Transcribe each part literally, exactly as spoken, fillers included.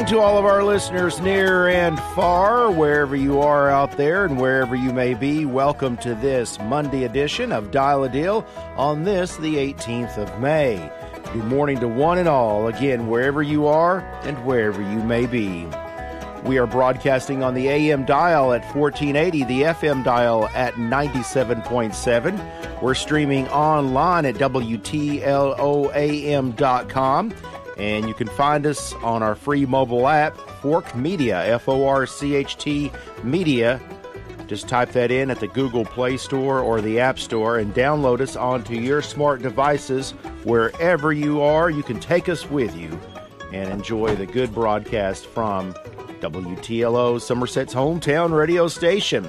morning to all of our listeners near and far, wherever you are out there and wherever you may be. Welcome to this Monday edition of Dial a Deal on this, the eighteenth of May. Good morning to one and all, again, wherever you are and wherever you may be. We are broadcasting on the A M dial at fourteen eighty, the F M dial at ninety-seven point seven. We're streaming online at W T L O A M dot com. And you can find us on our free mobile app, Fork Media, F O R C H T Media. Just type that in at the Google Play Store or the App Store and download us onto your smart devices. Wherever you are, you can take us with you and enjoy the good broadcast from W T L O, Somerset's hometown radio station.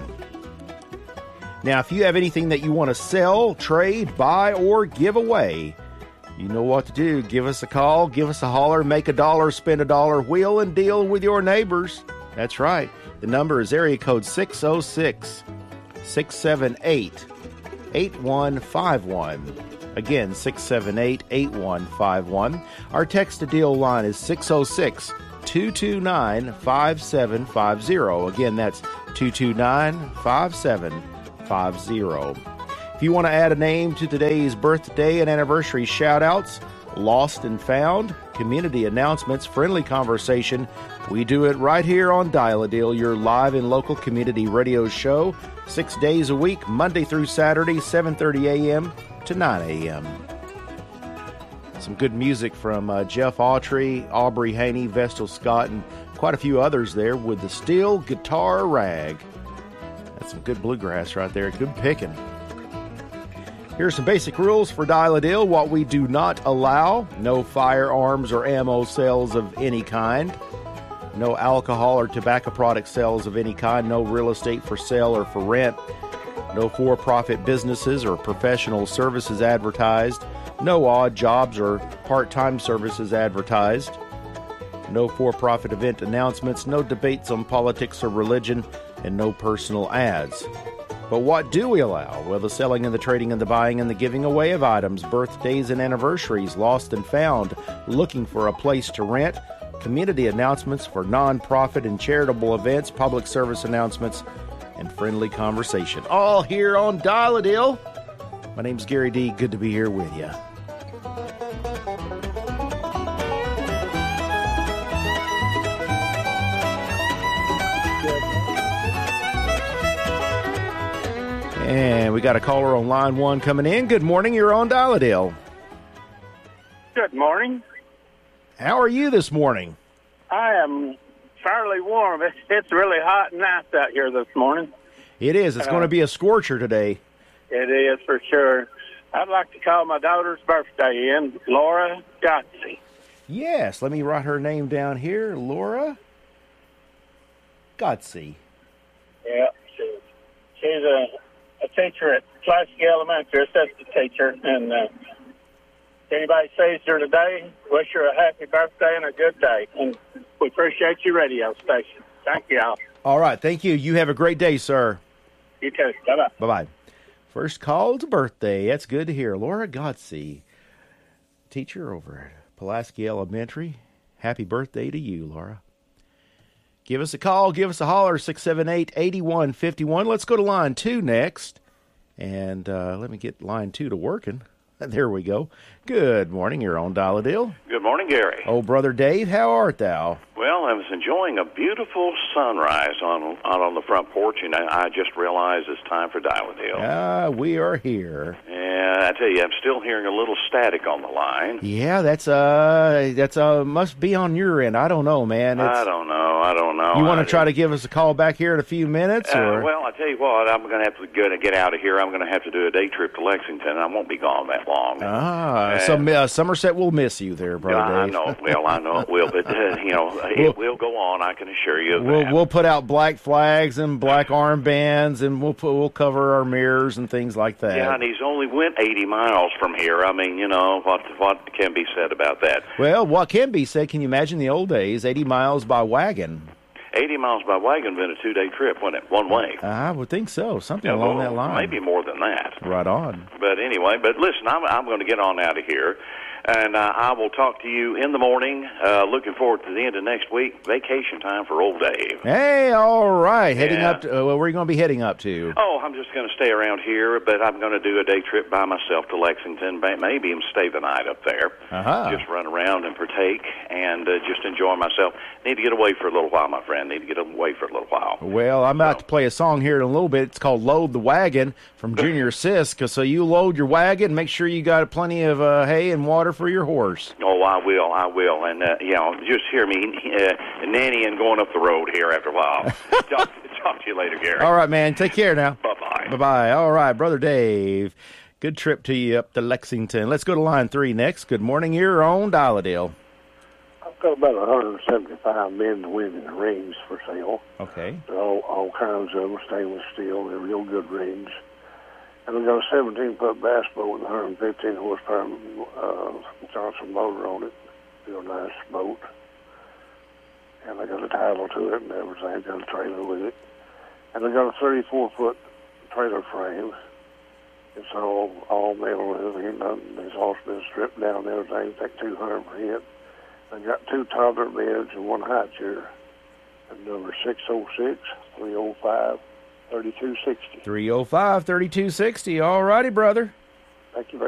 Now, if you have anything that you want to sell, trade, buy, or give away, you know what to do. Give us a call, give us a holler, make a dollar, spend a dollar, wheel and deal with your neighbors. That's right. The number is area code six oh six, six seven eight, eight one five one. Again, six seven eight, eight one five one. Our text to deal line is six oh six, two two nine, five seven five zero. Again, that's two two nine, five seven five zero. If you want to add a name to today's birthday and anniversary shout-outs, lost and found, community announcements, friendly conversation, we do it right here on Dial a Deal, your live and local community radio show, six days a week, Monday through Saturday, seven thirty a.m. to nine a.m. Some good music from uh, Jeff Autry, Aubrey Haney, Vestal Scott, and quite a few others there with the Steel Guitar Rag. That's some good bluegrass right there. Good picking. Here are some basic rules for Dial a Deal. What we do not allow: no firearms or ammo sales of any kind, no alcohol or tobacco product sales of any kind, no real estate for sale or for rent, no for-profit businesses or professional services advertised, no odd jobs or part-time services advertised, no for-profit event announcements, no debates on politics or religion, and no personal ads. But what do we allow? Well, the selling and the trading and the buying and the giving away of items, birthdays and anniversaries, lost and found, looking for a place to rent, community announcements for nonprofit and charitable events, public service announcements, and friendly conversation. All here on Dial a Deal. My name's Gary D. Good to be here with you. And we got a caller on line one coming in. Good morning. You're on Dial a Deal. Good morning. How are you this morning? I am fairly warm. It's, it's really hot and nice out here this morning. It is. It's uh, going to be a scorcher today. It is for sure. I'd like to call my daughter's birthday in, Laura Gotsey. Yes. Let me write her name down here. Laura Gotsey. Yeah. She's, she's a... a teacher at Classic Elementary, assistant teacher, and uh, if anybody sees her today, wish her a happy birthday and a good day. And we appreciate your radio station. Thank you all. All right, thank you. You have a great day, sir. You too. Bye-bye. Bye-bye. First call to birthday. That's good to hear. Laura Gotsey, teacher over at Pulaski Elementary. Happy birthday to you, Laura. Give us a call. Give us a holler, six seven eight, eight one five one. Let's go to line two next. And uh, let me get line two to working. There we go. Good morning. You're on Dial a Deal. Good morning, Gary. Oh, Brother Dave, how art thou? Well, I was enjoying a beautiful sunrise on out on the front porch, and I, I just realized it's time for Dial a Deal. Ah, we are here. And I tell you, I'm still hearing a little static on the line. Yeah, that's uh, that's uh, must be on your end. I don't know, man. It's, I don't know. I don't know. You want to try to give us a call back here in a few minutes? Or? Uh, well, I tell you what, I'm going to have to go to get out of here. I'm going to have to do a day trip to Lexington. I won't be gone that long. Ah, so uh, Somerset will miss you there, Brother I Dave. know. Well, I know it will, but uh, you know, we'll, it will go on. I can assure you. Of we'll that. we'll put out black flags and black armbands, and we'll put, we'll cover our mirrors and things like that. Yeah, and he's only went eighty miles from here. I mean, you know, what what can be said about that? Well, what can be said? Can you imagine the old days? Eighty miles by wagon. eighty miles by wagon been a two-day trip, wasn't it? One way. I would think so. Something yeah, along well, that line. Maybe more than that. Right on. But anyway, but listen, I'm, I'm going to get on out of here. And uh, I will talk to you in the morning. Uh, looking forward to the end of next week. Vacation time for old Dave. Hey, all right. Heading Yeah. up to, uh, where are you going to be heading up to? Oh, I'm just going to stay around here, but I'm going to do a day trip by myself to Lexington, may- maybe even stay the night up there. Uh-huh. Just run around and partake and uh, just enjoy myself. Need to get away for a little while, my friend. Need to get away for a little while. Well, I'm about So. to play a song here in a little bit. It's called Load the Wagon from Junior Sisk. So you load your wagon, make sure you got plenty of uh, hay and water for your horse. Oh, I will, I will. And, uh, you know, just hear me uh, nannying going up the road here after a while. talk, talk to you later, Gary. All right, man. Take care now. Bye-bye. Bye-bye. All right, Brother Dave. Good trip to you up to Lexington. Let's go to line three next. Good morning. You're on Dial-A-Deal. I've got about one hundred seventy-five men and women rings for sale. Okay. They're all, all kinds of them, stainless steel. They're real good rings. And we got a seventeen-foot bass boat with a one hundred fifteen horsepower uh, Johnson motor on it. Real nice boat. And they got a title to it and everything. Got a trailer with it. And they got a thirty-four-foot trailer frame. It's all all metal and everything. Nothing. It's also been stripped down and everything. Take two hundred per hit. I got two toddler beds and one high chair. And number six oh six, three oh five, thirty-two sixty. three oh five, thirty-two sixty. All righty, brother. Thank you very much.